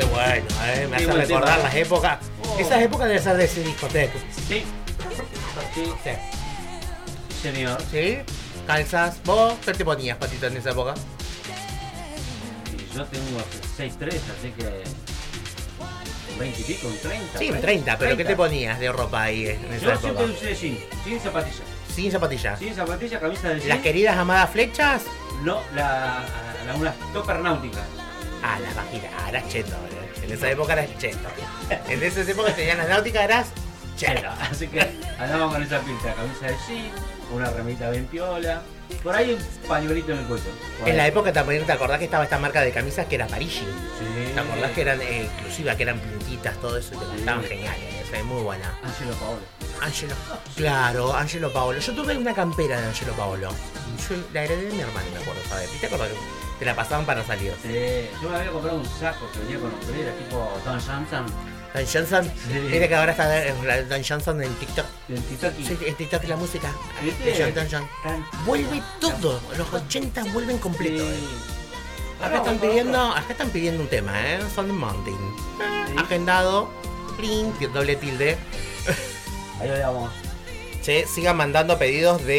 qué bueno, me hace buen recordar tema. las épocas. Oh. Esas épocas deben ser de ese discoteca. Sí. Sí, Sí. señor. ¿Sí? Calzas. ¿Vos qué te ponías, Patito, en esa época? Y yo tengo 6'3", así que 20 y pico, un 30. Sí, por ahí. 30, pero ¿qué te ponías de ropa ahí en esa Yo época? siempre usé jean, sin zapatilla. Sin zapatillas. Sin zapatilla, camisa de jean. ¿Las queridas amadas flechas? No, una topper náutica. Ah, las vaginas. Ah, eras cheto, En esa época eras cheto. En esas épocas tenías las náuticas, eras cheto. Así que andamos con esa pinta, camisa de jean, una remita bien piola. Por ahí un pañuelito en el cuello. En la época también te acordás que estaba esta marca de camisas que era Parigi. Sí. ¿Te acordás que eran exclusivas, que eran puntitas, todo eso? Que estaban geniales, esa es muy buena. Angelo Paolo. Angelo, claro, Angelo Paolo. Yo tuve una campera de Angelo Paolo. Yo la heredé de mi hermano, me acuerdo, ¿sabes? ¿Te acuerdas que te la pasaban para salir? Sí, yo me había comprado un saco que venía con hombreras tipo Don Johnson. Don Johnson, Sí. mira que ahora está Don Johnson en TikTok. Del TikTok. Sí, en TikTok la música. ¿Viste? Don Johnson. Vuelve todo, los 80 vuelven completo. Sí. Acá están pidiendo un tema, Sunday Mountain. Sí. Agendado, doble tilde. Ahí lo vamos. Che, sigan mandando pedidos de